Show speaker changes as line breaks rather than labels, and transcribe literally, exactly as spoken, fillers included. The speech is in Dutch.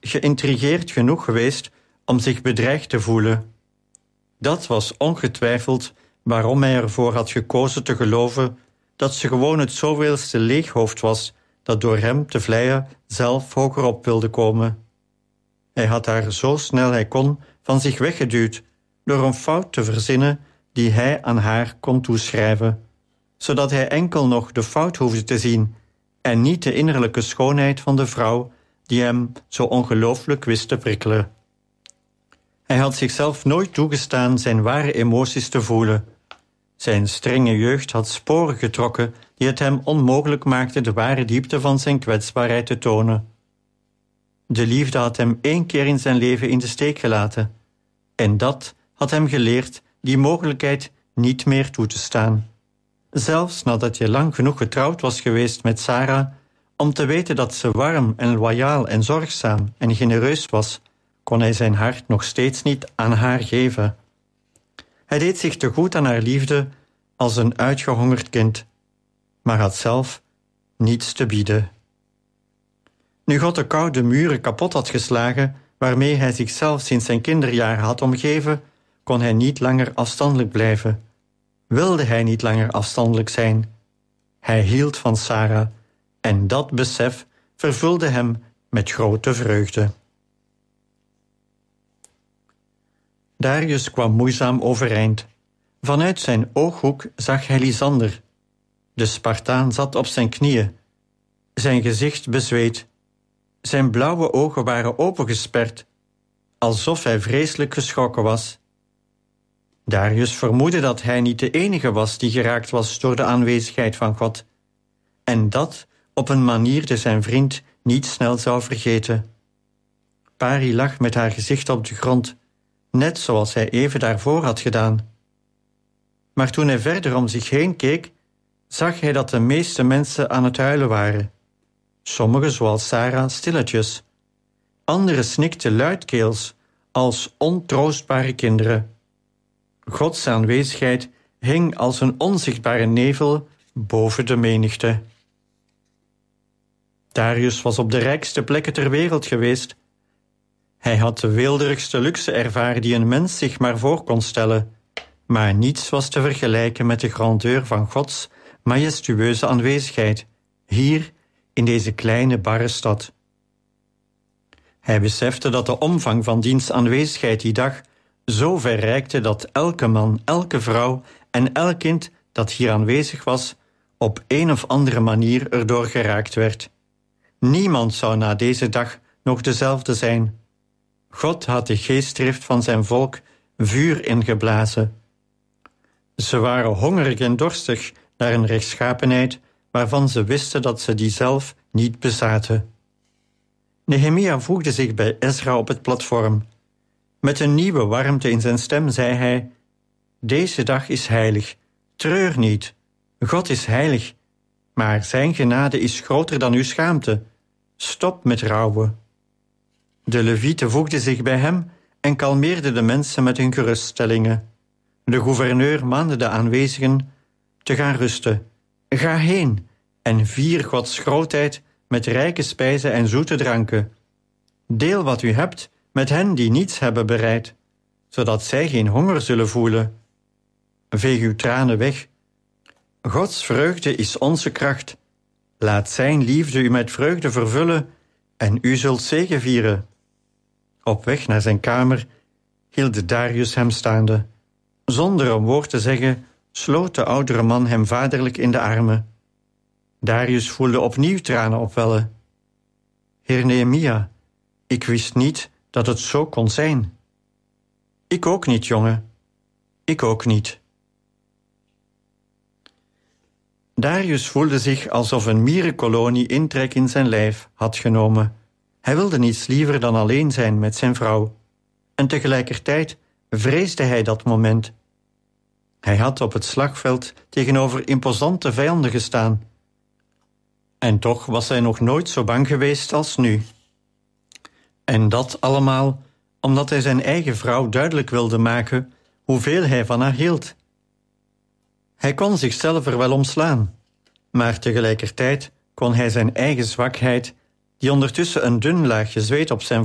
geïntrigeerd genoeg geweest om zich bedreigd te voelen. Dat was ongetwijfeld waarom hij ervoor had gekozen te geloven dat ze gewoon het zoveelste leeghoofd was dat door hem te vleien zelf hoger op wilde komen. Hij had haar zo snel hij kon van zich weggeduwd door een fout te verzinnen die hij aan haar kon toeschrijven, zodat hij enkel nog de fout hoefde te zien en niet de innerlijke schoonheid van de vrouw die hem zo ongelooflijk wist te prikkelen. Hij had zichzelf nooit toegestaan zijn ware emoties te voelen. Zijn strenge jeugd had sporen getrokken die het hem onmogelijk maakten de ware diepte van zijn kwetsbaarheid te tonen. De liefde had hem één keer in zijn leven in de steek gelaten, en dat had hem geleerd die mogelijkheid niet meer toe te staan. Zelfs nadat hij lang genoeg getrouwd was geweest met Sarah om te weten dat ze warm en loyaal en zorgzaam en genereus was, kon hij zijn hart nog steeds niet aan haar geven. Hij deed zich te goed aan haar liefde als een uitgehongerd kind, maar had zelf niets te bieden. Nu God de koude muren kapot had geslagen, waarmee hij zichzelf sinds zijn kinderjaren had omgeven, kon hij niet langer afstandelijk blijven. Wilde hij niet langer afstandelijk zijn. Hij hield van Sarah, en dat besef vervulde hem met grote vreugde. Darius kwam moeizaam overeind. Vanuit zijn ooghoek zag hij Lysander. De Spartaan zat op zijn knieën. Zijn gezicht bezweet. Zijn blauwe ogen waren opengesperd, alsof hij vreselijk geschrokken was. Darius vermoedde dat hij niet de enige was die geraakt was door de aanwezigheid van God, en dat op een manier die zijn vriend niet snel zou vergeten. Pari lag met haar gezicht op de grond, net zoals hij even daarvoor had gedaan. Maar toen hij verder om zich heen keek, zag hij dat de meeste mensen aan het huilen waren. Sommigen, zoals Sarah, stilletjes. Anderen snikten luidkeels, als ontroostbare kinderen. Gods aanwezigheid hing als een onzichtbare nevel boven de menigte. Darius was op de rijkste plekken ter wereld geweest. Hij had de weelderigste luxe ervaren die een mens zich maar voor kon stellen, maar niets was te vergelijken met de grandeur van Gods majestueuze aanwezigheid, hier in deze kleine barre stad. Hij besefte dat de omvang van diens aanwezigheid die dag zo ver reikte dat elke man, elke vrouw en elk kind dat hier aanwezig was, op een of andere manier erdoor geraakt werd. Niemand zou na deze dag nog dezelfde zijn. God had de geestdrift van zijn volk vuur ingeblazen. Ze waren hongerig en dorstig naar een rechtschapenheid waarvan ze wisten dat ze die zelf niet bezaten. Nehemia voegde zich bij Ezra op het platform. Met een nieuwe warmte in zijn stem zei hij: Deze dag is heilig, treur niet. God is heilig, maar zijn genade is groter dan uw schaamte. Stop met rouwen. De levieten voegden zich bij hem en kalmeerden de mensen met hun geruststellingen. De gouverneur maande de aanwezigen te gaan rusten. Ga heen en vier Gods grootheid met rijke spijzen en zoete dranken. Deel wat u hebt met hen die niets hebben bereid, zodat zij geen honger zullen voelen. Veeg uw tranen weg. Gods vreugde is onze kracht. Laat zijn liefde u met vreugde vervullen en u zult zegevieren. Op weg naar zijn kamer hield Darius hem staande. Zonder een woord te zeggen, sloot de oudere man hem vaderlijk in de armen. Darius voelde opnieuw tranen opwellen. Heer Nehemia, ik wist niet dat het zo kon zijn. Ik ook niet, jongen. Ik ook niet. Darius voelde zich alsof een mierenkolonie intrek in zijn lijf had genomen. Hij wilde niets liever dan alleen zijn met zijn vrouw. En tegelijkertijd vreesde hij dat moment. Hij had op het slagveld tegenover imposante vijanden gestaan. En toch was hij nog nooit zo bang geweest als nu. En dat allemaal omdat hij zijn eigen vrouw duidelijk wilde maken hoeveel hij van haar hield. Hij kon zichzelf er wel omslaan, maar tegelijkertijd kon hij zijn eigen zwakheid, die ondertussen een dun laagje zweet op zijn